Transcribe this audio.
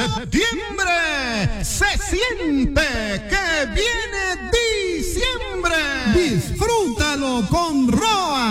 septiembre se siente que viene diciembre. Disfrútalo con Roa.